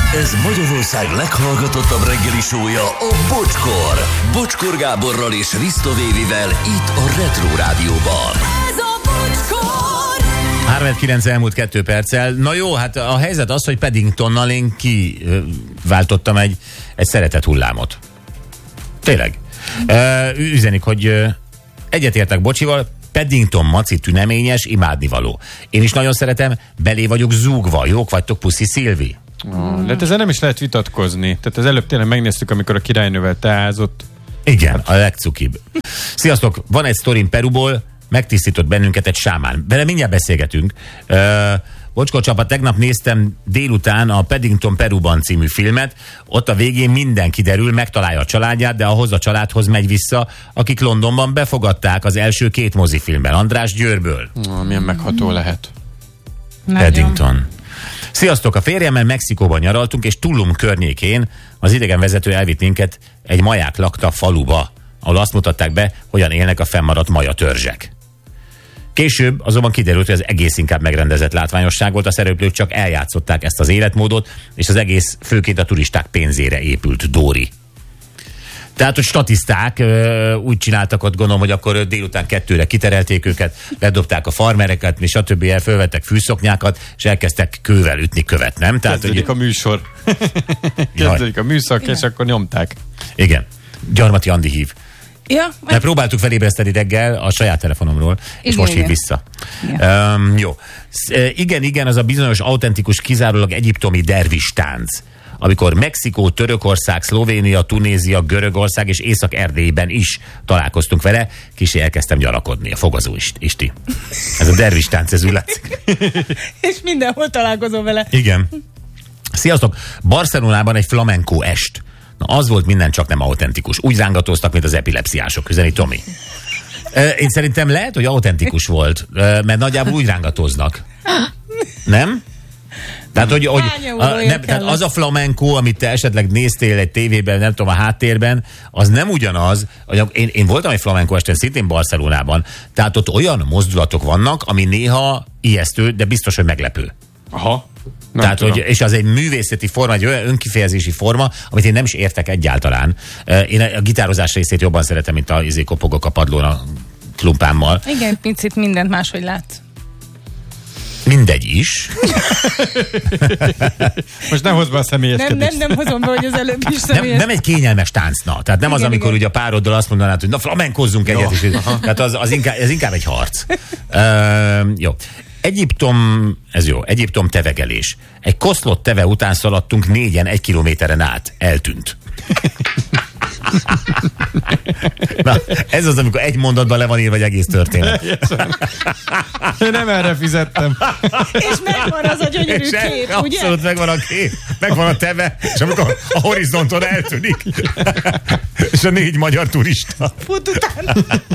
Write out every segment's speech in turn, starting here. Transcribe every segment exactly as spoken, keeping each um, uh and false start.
Ez Magyarország leghallgatottabb reggeli show-ja, a Bocskor. Bocskor Gáborral és Risto Vévivel itt a Retro Rádióban. Ez a Bocskor! három kilenc elmúlt kettő perccel. Na jó, hát a helyzet az, hogy Paddingtonnal én kiváltottam egy, egy szeretet hullámot. Tényleg. Uh, üzenik, hogy uh, egyetértek Bocsival, Paddington maci tüneményes, imádnivaló. Én is nagyon szeretem, belé vagyok zúgva. Jók vagytok, puszi Szilvi. Oh, de ezzel nem is lehet vitatkozni. Tehát az előbb tényleg megnéztük, amikor a királynővel teázott. Igen, a legcukibb. Sziasztok, van egy sztorim Peruból, megtisztított bennünket egy sámán. Vele mindjárt beszélgetünk. Uh, Bocskor csapat, tegnap néztem délután a Paddington Peruban című filmet. Ott a végén minden kiderül, megtalálja a családját, de ahhoz a családhoz megy vissza, akik Londonban befogadták az első két mozifilmben. András Győrből. Oh, milyen megható lehet. Paddington. Sziasztok, a férjemmel Mexikóban nyaraltunk, és Tulum környékén az idegenvezető elvitt minket egy maják lakta faluba, ahol azt mutatták be, hogyan élnek a fennmaradt maja törzsek. Később azonban kiderült, hogy az egész inkább megrendezett látványosság volt, a szereplők csak eljátszották ezt az életmódot, és az egész főként a turisták pénzére épült, Dóri. Tehát, hogy statiszták úgy csináltak ott, gondolom, hogy akkor délután kettőre kiterelték őket, ledobták a farmereket, és stb. Fölvettek fűszoknyákat, és elkezdtek kővel ütni követ, nem? Tehát, Kezdődik hogy... a műsor. Kezdődik a műszak, és akkor nyomták. Igen. Gyarmati Andi hív. Ja, mert próbáltuk felébreszteni reggel a saját telefonomról, és igen, most igen. hív vissza. Um, jó. Igen, igen, az a bizonyos autentikus, kizárólag egyiptomi dervis tánc, amikor Mexikó, Törökország, Szlovénia, Tunézia, Görögország és Észak-Erdélyben is találkoztunk vele, kicsi elkezdtem gyanakodni, a fogazó Isti. Ez a dervis tánc, ez úgy látszik. És mindenhol találkozom vele. Igen. Sziasztok! Barcelonában egy flamenco est. Na, az volt minden, csak nem autentikus. Úgy rángatóztak, mint az epilepsziások, üzeni Tomi. Én szerintem lehet, hogy autentikus volt, mert nagyjából úgy rángatóznak. Nem? Tehát, hogy, hogy a, nem, tehát az a flamenco, amit te esetleg néztél egy tévében, nem tudom, a háttérben, az nem ugyanaz. Én, én voltam egy flamenco esten, szintén Barcelonában, tehát ott olyan mozdulatok vannak, ami néha ijesztő, de biztos, hogy meglepő. Aha. Nem Tehát, tudom. hogy, és az egy művészeti forma, egy olyan önkifejezési forma, amit én nem is értek egyáltalán. Én a gitározás részét jobban szeretem, mint a izé kopogok a padlón a klumpámmal. Igen, picit mindent máshogy lát. Mindegy is. Most nem hozd be a személyeskedést. Nem, nem, nem hozom be, hogy az előbb is Nem, személyes. nem egy kényelmes táncna. Tehát nem igen, az, amikor igen. ugye a pároddal azt mondanád, hogy na flamenkozzunk egyet. És, tehát az, az inkább, ez inkább egy harc. Uh, jó. Egyiptom, ez jó, Egyiptom tevegelés. Egy koszlott teve után szaladtunk négyen egy kilométeren át. Eltűnt. Na, ez az, amikor egy mondatban le van írva egy egész történet. Én nem erre fizettem. És megvan az a gyönyörű és kép, el, ugye? Abszolút megvan a kép, megvan a teve, és amikor a horizonton eltűnik, és a négy magyar turista. Fut utána.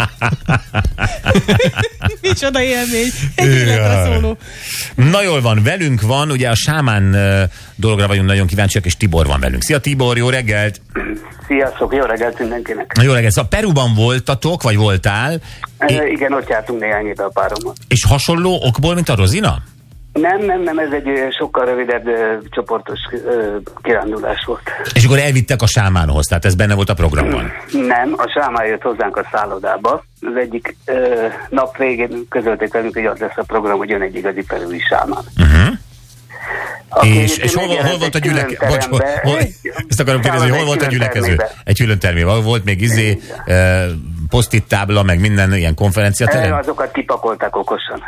Micsoda élmény. Egy életre szóló. Na jól van, velünk van, ugye a sámán dologra vagyunk nagyon kíváncsiak, és Tibor van velünk. Szia Tibor, jó reggelt! Sziasztok, jó reggelt mindenkinek! Na, jó reggelt, szóval Peruban voltatok, vagy voltál? E, é- igen, ott jártunk néhány éve a párommal. És hasonló okból, mint a Rozina? Nem, nem, nem, ez egy ö, sokkal rövidebb ö, csoportos ö, kirándulás volt. És akkor elvittek a sámánhoz, tehát ez benne volt a programban? Nem, a sámán jött hozzánk a szállodába. Az egyik ö, nap végén közölték velünk, hogy az lesz a program, hogy jön egy igazi perui sámán. Uh-huh. Aki És, és hol, hol volt a gyülekező? Bocs, hol, hol, ezt akarom kérdezni, hogy hol volt a gyülekező? Egy külön termében. Volt még izé, uh, posztit tábla, meg minden ilyen konferenciaterem? Azokat kipakolták okosan.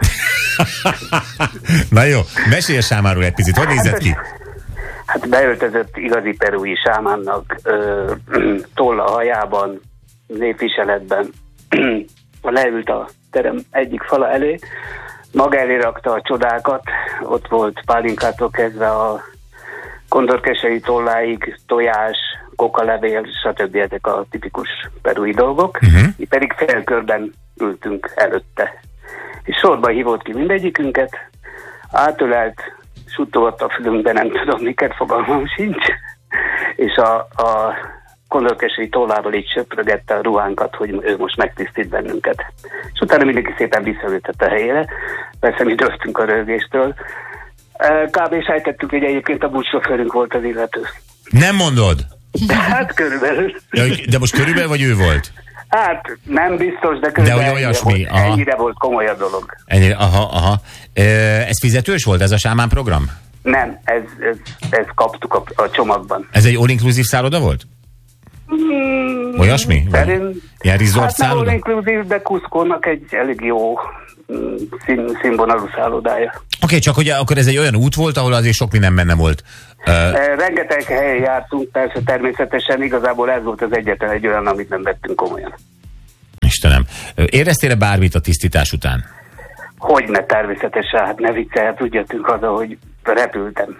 Na jó, mesélj a sámánról egy picit, hogy nézett ki? Hát beöltözött igazi perui sámánnak, ö, toll a hajában, népviseletben, leült a terem egyik fala elé, maga elé rakta a csodákat, ott volt pálinkától kezdve a kondorkesei tolláig, tojás, kokalevél, stb. Ezek a tipikus perui dolgok. Uh-huh. Mi pedig félkörben ültünk előtte. És sorba hívott ki mindegyikünket, átölelt, suttogott a fülünkbe, nem tudom miket, fogalmam sincs, és a, a kondorkesei tollával így söprögette a ruhánkat, hogy ő most megtisztít bennünket. És utána mindenki szépen visszaültett a helyére. Persze mi döntünk a rögéstől. Kb. Sejtettük, hogy egyébként a buszsofőrünk volt az illető. Nem mondod? Hát körülbelül. De most körülbelül vagy ő volt? Hát nem biztos, de körülbelül de olyasmi, ennyire, volt, ennyire volt komoly a dolog. Ennyire, aha, aha. Ez fizetős volt ez a Sámán program? Nem, ez, ez, ez kaptuk a, a csomagban. Ez egy all-inclusive szálloda volt? Hmm, Olyasmi? Szerint, ilyen resort hát nem szálloda? all-inclusive, de Cusco-nak egy elég jó szín, színvonalú szállodája. Oké, okay, csak hogy akkor ez egy olyan út volt, ahol azért sok minden benne volt. Uh, Rengeteg helyen jártunk, persze természetesen, igazából ez volt az egyetlen egy olyan, amit nem vettünk komolyan. Istenem. Éreztél-e bármit a tisztítás után? Hogyne, természetesen, hát ne viccelj, hát úgy jöttünk haza, hogy repültem.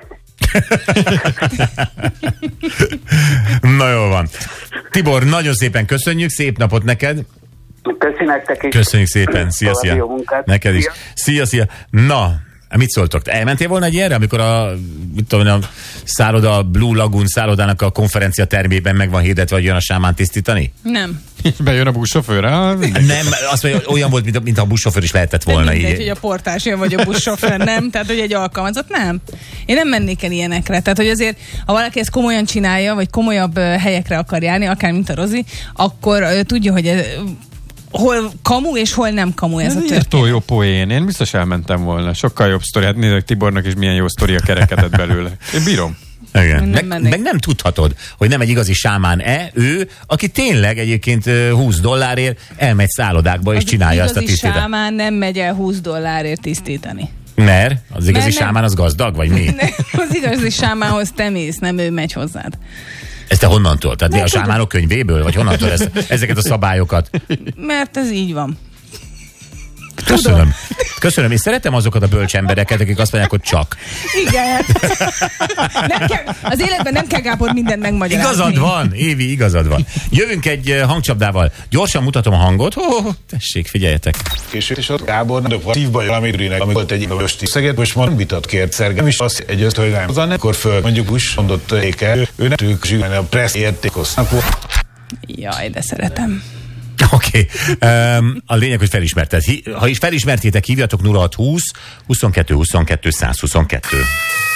Na jól van. Tibor, nagyon szépen köszönjük, szép napot neked. Köszi nektek is. Köszönjük szépen, szia, szia. Neked is. Szia, szia. Na, mit szóltok? Elmentél volna egy ilyenre, amikor a, mit tudom, a szálloda, Blue Lagoon szállodának a konferencia termében meg van hirdetve, hogy jön a Sámán tisztítani? Nem. Bejön a buszsofőr? Nem, azt mondja, olyan volt, mint, mint a buszsofőr is lehetett volna. Mindegy, így. hogy a portás jön, vagy a buszsofőr, nem? Tehát, hogy egy alkalmazott, nem. Én nem mennék el ilyenekre. Tehát, hogy azért, ha valaki ezt komolyan csinálja, vagy komolyabb helyekre akar járni, akár mint a Rozi, akkor uh, tudja, hogy ez, hol kamu és hol nem kamu ez, ez a történet. Ez jó poén. Én biztos elmentem volna. Sokkal jobb sztori. Hát nézzük, Tibornak is milyen jó sztoria kerekedett belőle. Én bírom. Igen. Nem Meg, meg nem tudhatod, hogy nem egy igazi sámán-e, ő, aki tényleg egyébként húsz dollárért elmegy szállodákba és az csinálja ezt a tisztítást. Az igazi sámán nem megy el húsz dollárért tisztítani. Mert? Az igazi Mert sámán az gazdag, vagy mi? Nem, az igazi sámánhoz te mész, nem ő megy hozzád. Ezt te honnan tudod? Tehát mi a sámánok könyvéből? Vagy honnan tudod ezt, ezeket a szabályokat? Mert ez így van. Köszönöm. Köszönöm, és szeretem azokat a bölcs embereket, akik azt mondják, hogy csak. Igen. Nem kell, az életben nem kell, Gábor, mindent megmagyarázni. Igazad van, Évi, igazad van. Jövünk egy hangcsapdával. Gyorsan mutatom a hangot. Oh, tessék, figyeljetek. Később is ott Gábor nagyobb szívba valamirinek, amikor volt egy östi szeget, most már vitat kért Szergem is azt egy özt, hogy nem. Az akkor föl, mondjuk úgy mondott éke, ő nem tűk zsűlni a pressz értékosznak. Jaj, de szeretem. Oké. Okay. Um, a lényeg, hogy felismerted. Ha is felismertétek, hívjatok nulla hat húsz huszonkettő huszonkettő százhuszonkettő.